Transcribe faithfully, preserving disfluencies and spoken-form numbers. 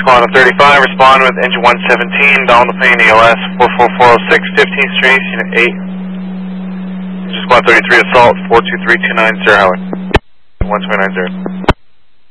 Squad thirty-five, respond with engine one seventeen, down the plane E L S four four four oh six, fifteenth Street, Unit eight. Engine Squad thirty-three, assault four two three two nine zero, one two nine zero.